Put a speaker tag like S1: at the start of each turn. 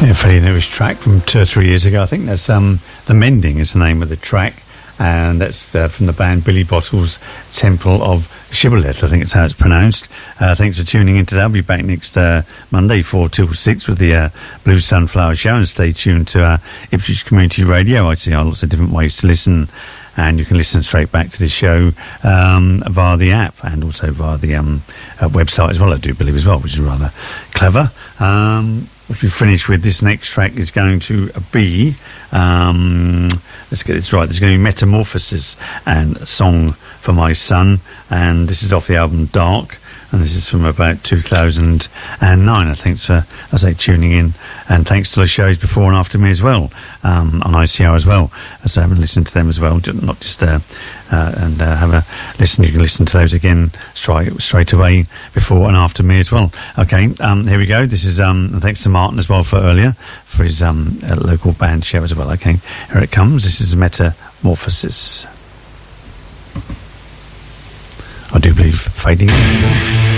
S1: Yeah, fairly newish track from 2 or 3 years ago. I think that's The Mending is the name of the track, and that's from the band Billy Bottles, Temple of Shibboleth, I think it's how it's pronounced. Thanks for tuning in today. I'll be back next Monday 4 till 6 with the Blue Sunflower Show, and stay tuned to Ipswich Community Radio. I see lots of different ways to listen, and you can listen straight back to the show via the app and also via the website as well, I do believe, as well, which is rather clever. What we finish with, this next track is going to be, let's get this right, there's going to be Metamorphosis and A Song for My Son, and this is off the album Dark, and this is from about 2009, I think. So I say tuning in, and thanks to the shows before and after me as well, on ICR as well, so have a listen to them as well, not just and have a listen. You can listen to those again straight away before and after me as well. Okay, here we go. This is thanks to Martin as well for earlier for his local band show as well. Okay, here it comes. This is Metamorphosis. I do believe fading.